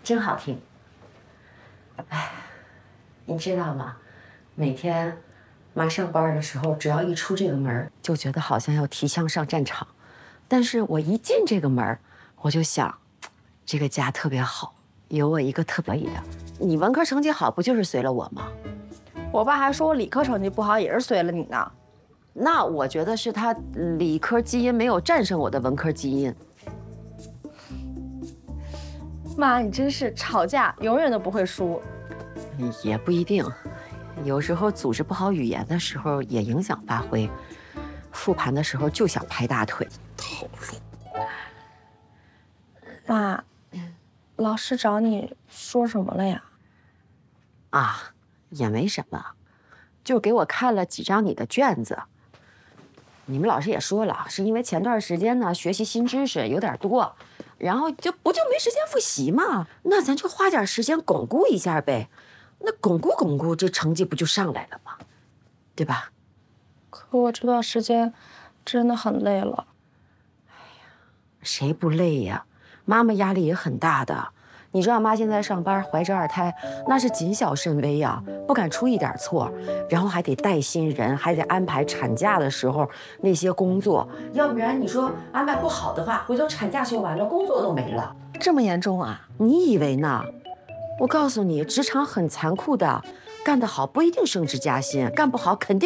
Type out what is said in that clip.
真好听。哎，你知道吗？每天妈上班的时候，只要一出这个门，就觉得好像要提枪上战场。但是我一进这个门，我就想，这个家特别好，有我一个特别的。你文科成绩好，不就是随了我吗？ 我爸还说我理科成绩不好，也是随了你呢。 那我觉得是他理科基因没有战胜我的文科基因。 妈，你真是吵架永远都不会输。 也不一定，有时候组织不好语言的时候也影响发挥。复盘的时候就想拍大腿。套路。 妈，老师找你说什么了呀？ 啊，也没什么，就给我看了几张你的卷子。你们老师也说了，是因为前段时间呢学习新知识有点多，然后就没时间复习嘛。那咱就花点时间巩固一下呗。那巩固巩固，这成绩不就上来了吗？对吧？ 可我这段时间真的很累了。 哎呀，谁不累呀？妈妈压力也很大的。你知道妈现在上班怀着2胎，那是谨小慎微呀，不敢出一点错，然后还得带新人，还得安排产假的时候那些工作，要不然你说安排不好的话，回头产假休完了，工作都没了。 这么严重啊？ 你以为呢？我告诉你，职场很残酷的，干得好不一定升职加薪，干不好肯定。